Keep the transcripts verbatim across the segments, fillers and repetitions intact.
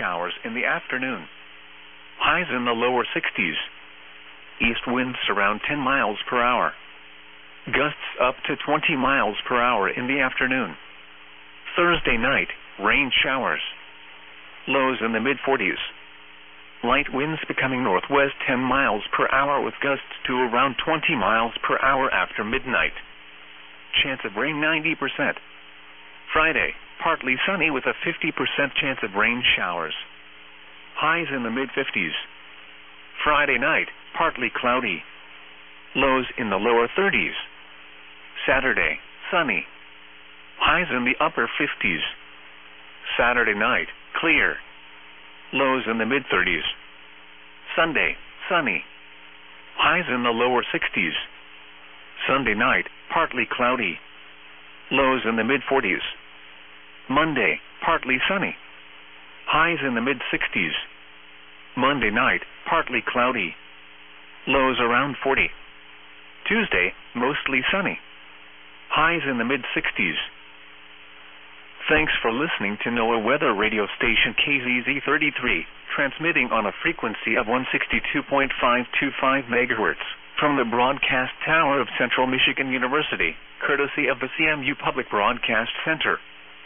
showers in the afternoon. Highs in the lower sixties. East winds around ten miles per hour. Gusts up to twenty miles per hour in the afternoon. Thursday night, rain showers. Lows in the mid forties. Light winds becoming northwest ten miles per hour with gusts to around twenty miles per hour after midnight. Chance of rain ninety percent. Friday, partly sunny with a fifty percent chance of rain showers. Highs in the mid fifties. Friday night, partly cloudy. Lows in the lower thirties. Saturday, sunny. Highs in the upper fifties. Saturday night, clear. Lows in the mid thirties. Sunday, sunny. Highs in the lower sixties. Sunday night, partly cloudy. Lows in the mid forties. Monday, partly sunny. Highs in the mid sixties. Monday night, partly cloudy. Lows around forty. Tuesday, mostly sunny. Highs in the mid sixties. Thanks for listening to NOAA Weather Radio Station K Z Z thirty-three, transmitting on a frequency of one sixty-two point five two five megahertz from the broadcast tower of Central Michigan University, courtesy of the C M U Public Broadcast Center.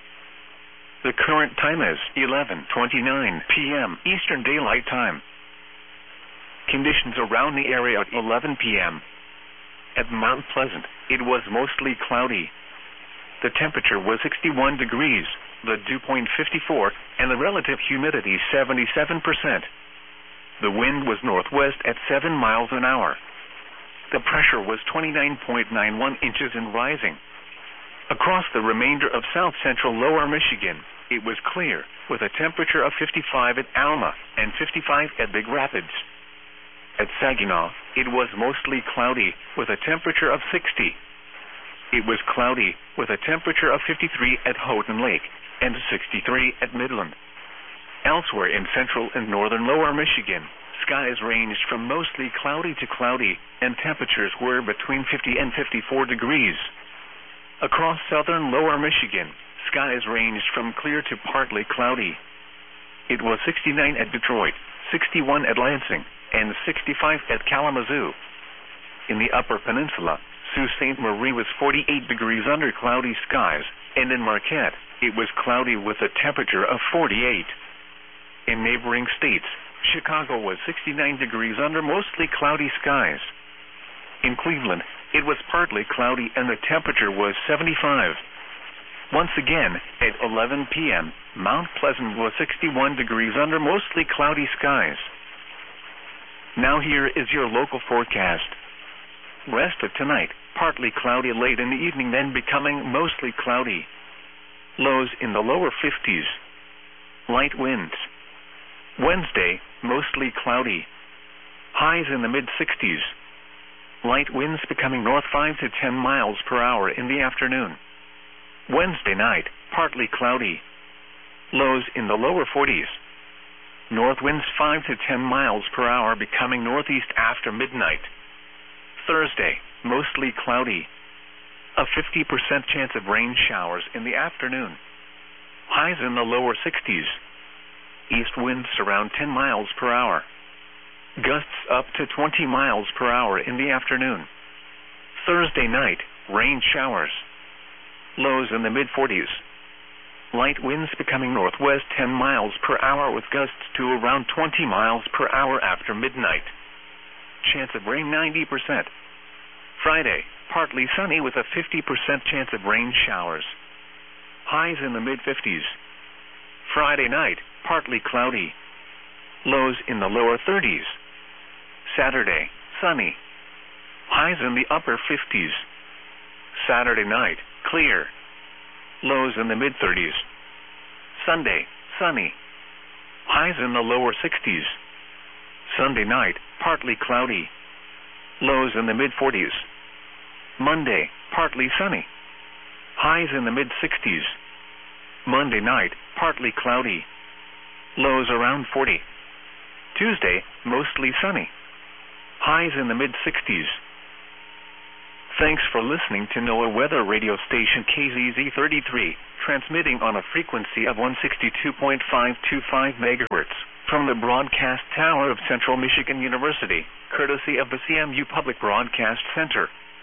The current time is eleven twenty-nine p m Eastern Daylight Time. Conditions around the area at eleven p m At Mount Pleasant, it was mostly cloudy. The temperature was sixty-one degrees, the dew point fifty-four, and the relative humidity seventy-seven percent. The wind was northwest at seven miles an hour. The pressure was twenty-nine point nine one inches and rising. Across the remainder of south central lower Michigan, it was clear, with a temperature of fifty-five at Alma and fifty-five at Big Rapids. At Saginaw, it was mostly cloudy, with a temperature of sixty. It was cloudy, with a temperature of fifty-three at Houghton Lake and sixty-three at Midland. Elsewhere in central and northern lower Michigan, skies ranged from mostly cloudy to cloudy, and temperatures were between fifty and fifty-four degrees. Across southern lower Michigan, skies ranged from clear to partly cloudy. It was sixty-nine at Detroit, sixty-one at Lansing, and sixty-five at Kalamazoo. In the Upper Peninsula, Sault Ste. Marie was forty-eight degrees under cloudy skies, and in Marquette, it was cloudy with a temperature of forty-eight. In neighboring states, Chicago was sixty-nine degrees under mostly cloudy skies. In Cleveland, it was partly cloudy and the temperature was seventy-five. Once again, at eleven p m, Mount Pleasant was sixty-one degrees under mostly cloudy skies. Now here is your local forecast. Rest of tonight, partly cloudy late in the evening, then becoming mostly cloudy. Lows in the lower fifties. Light winds. Wednesday, mostly cloudy. Highs in the mid sixties. Light winds becoming north five to ten miles per hour in the afternoon. Wednesday night, partly cloudy. Lows in the lower forties. North winds five to ten miles per hour becoming northeast after midnight. Thursday, mostly cloudy. A fifty percent chance of rain showers in the afternoon. Highs in the lower sixties. East winds around ten miles per hour. Gusts up to twenty miles per hour in the afternoon. Thursday night, rain showers. Lows in the mid forties. Light winds becoming northwest ten miles per hour with gusts to around twenty miles per hour after midnight. Chance of rain ninety percent. Friday, partly sunny with a fifty percent chance of rain showers. Highs in the mid fifties. Friday night, partly cloudy. Lows in the lower thirties. Saturday, sunny. Highs in the upper fifties. Saturday night, clear. Lows in the mid thirties. Sunday, sunny. Highs in the lower sixties. Sunday night, partly cloudy. Lows in the mid forties. Monday, partly sunny. Highs in the mid sixties. Monday night, partly cloudy. Lows around forty. Tuesday, mostly sunny. Highs in the mid sixties. Thanks for listening to NOAA Weather Radio Station K Z Z thirty-three, transmitting on a frequency of one sixty-two point five two five megahertz from the broadcast tower of Central Michigan University, courtesy of the C M U Public Broadcast Center.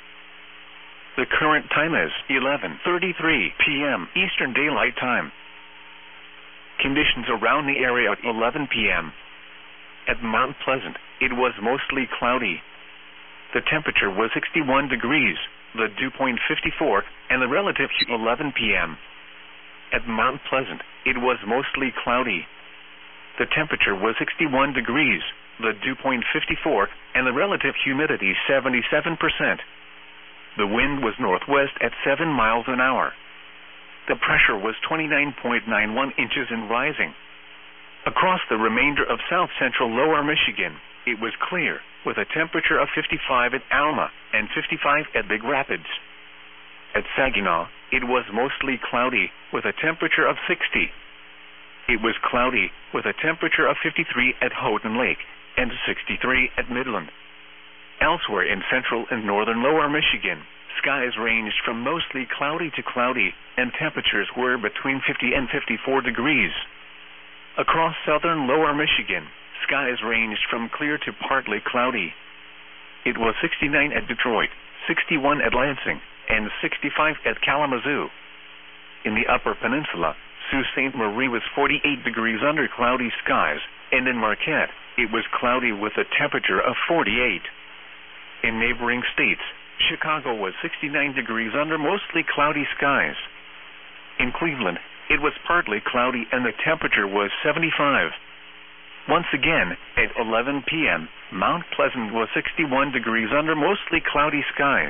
The current time is eleven thirty-three p m Eastern Daylight Time. Conditions around the area at eleven p m At Mount Pleasant, it was mostly cloudy. The temperature was sixty-one degrees, the dew point fifty-four, and the relative humidity eleven p m At Mount Pleasant, it was mostly cloudy. The temperature was sixty-one degrees, the dew point fifty-four, and the relative humidity seventy-seven percent. The wind was northwest at seven miles an hour. The pressure was twenty-nine point nine one inches and rising. Across the remainder of south-central lower Michigan, it was clear, with a temperature of fifty-five at Alma and fifty-five at Big Rapids. At Saginaw, it was mostly cloudy, with a temperature of sixty. It was cloudy, with a temperature of fifty-three at Houghton Lake and sixty-three at Midland. Elsewhere in central and northern lower Michigan, skies ranged from mostly cloudy to cloudy, and temperatures were between fifty and fifty-four degrees. Across southern lower Michigan, skies ranged from clear to partly cloudy. It was sixty-nine at Detroit, sixty-one at Lansing, and sixty-five at Kalamazoo. In the Upper Peninsula, Sault Ste. Marie was forty-eight degrees under cloudy skies, and in Marquette, it was cloudy with a temperature of forty-eight. In neighboring states, Chicago was sixty-nine degrees under mostly cloudy skies. In Cleveland, it was partly cloudy and the temperature was seventy-five. Once again, at eleven p m, Mount Pleasant was sixty-one degrees under mostly cloudy skies.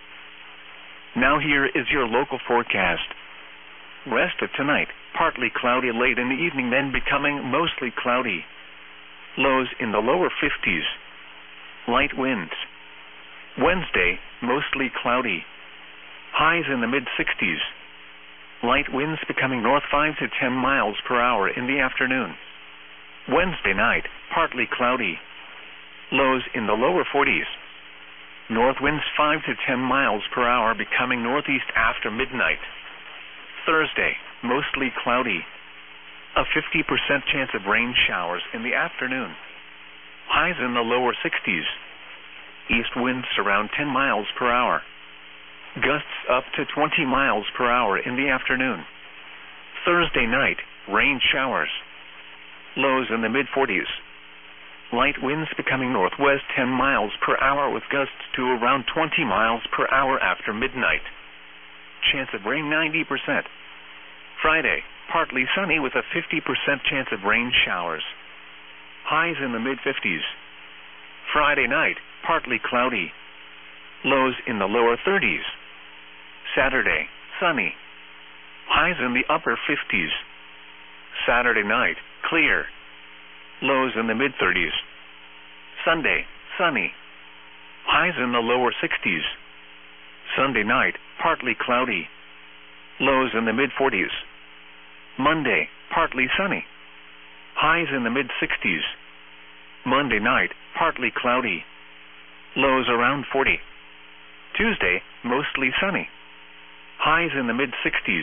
Now here is your local forecast. Rest of tonight, partly cloudy late in the evening, then becoming mostly cloudy. Lows in the lower fifties. Light winds. Wednesday, mostly cloudy. Highs in the mid-sixties. Light winds becoming north five to ten miles per hour in the afternoon. Wednesday night, partly cloudy. Lows in the lower forties. North winds five to ten miles per hour becoming northeast after midnight. Thursday, mostly cloudy. A fifty percent chance of rain showers in the afternoon. Highs in the lower sixties. East winds around ten miles per hour. Gusts up to twenty miles per hour in the afternoon. Thursday night, rain showers. Lows in the mid-forties. Light winds becoming northwest ten miles per hour with gusts to around twenty miles per hour after midnight. Chance of rain ninety percent. Friday, partly sunny with a fifty percent chance of rain showers. Highs in the mid-fifties. Friday night, partly cloudy. Lows in the lower thirties. Saturday, sunny. Highs in the upper fifties. Saturday night, clear. Lows in the mid-thirties. Sunday, sunny. Highs in the lower sixties. Sunday night, partly cloudy. Lows in the mid-forties. Monday, partly sunny. Highs in the mid-sixties. Monday night, partly cloudy. Lows around forty. Tuesday, mostly sunny. Highs in the mid-sixties.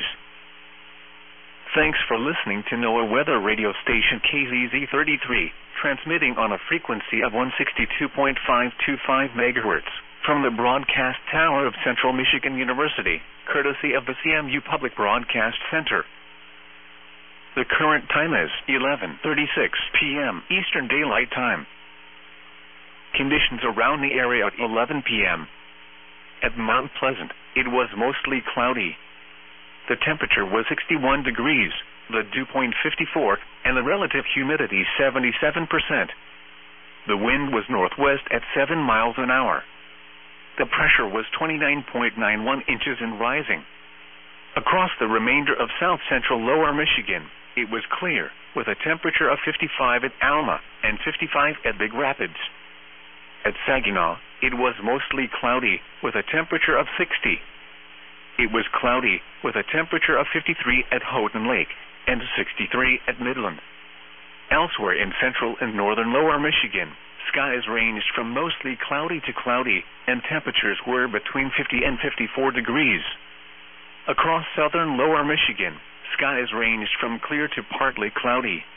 Thanks for listening to NOAA Weather Radio Station K Z Z thirty-three, transmitting on a frequency of one sixty-two point five two five megahertz from the broadcast tower of Central Michigan University, courtesy of the C M U Public Broadcast Center. The current time is eleven thirty-six p m Eastern Daylight Time. Conditions around the area at eleven p m At Mount Pleasant, it was mostly cloudy. The temperature was sixty-one degrees, the dew point fifty-four, and the relative humidity seventy-seven percent. The wind was northwest at seven miles an hour. The pressure was twenty-nine point nine one inches and rising. Across the remainder of south-central lower Michigan, it was clear, with a temperature of fifty-five at Alma and fifty-five at Big Rapids. At Saginaw, it was mostly cloudy, with a temperature of sixty. It was cloudy, with a temperature of fifty-three at Houghton Lake and sixty-three at Midland. Elsewhere in central and northern lower Michigan, skies ranged from mostly cloudy to cloudy, and temperatures were between fifty and fifty-four degrees. Across southern lower Michigan, skies ranged from clear to partly cloudy.